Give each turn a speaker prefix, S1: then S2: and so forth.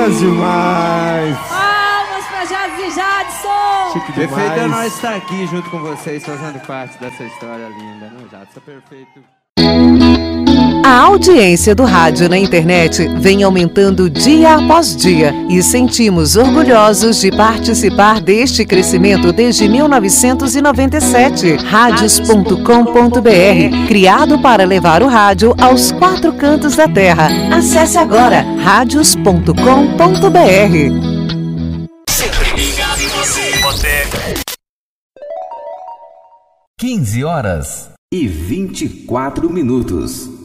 S1: Jazz demais!
S2: Palmas pra Jazz e Jadson!
S1: Chique
S3: Perfeito é
S1: demais.
S3: nós estar aqui junto com vocês, fazendo parte dessa história linda, não, Jadson? Perfeito.
S4: A audiência do rádio na internet vem aumentando dia após dia e sentimos orgulhosos de participar deste crescimento desde 1997. Radios.com.br, criado para levar o rádio aos 4 cantos da terra. Acesse agora radios.com.br.
S5: Sempre ligado em você.
S6: 15 horas e 24 minutos.